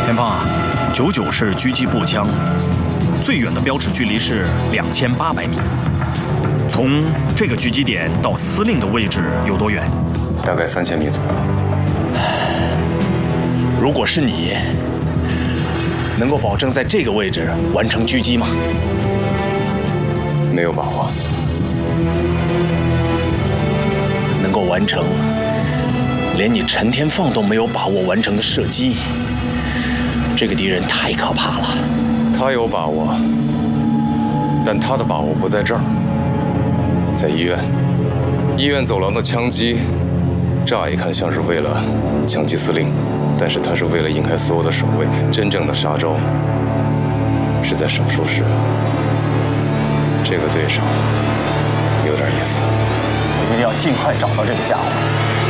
田芳啊，99式狙击步枪，最远的标尺距离是2800米。从这个狙击点到司令的位置有多远？ 大概3000米左右。 如果是你，能够保证在这个位置完成狙击吗？ 没有把握。 能够完成连你陈天放都没有把握完成的射击，这个敌人太可怕了。 他有把握，但他的把握不在这儿，在医院。医院走廊的枪击，乍一看像是为了枪击司令，但是他是为了引开所有的守卫。真正的杀招是在手术室。这个对手有点意思。 一定要尽快找到这个家伙。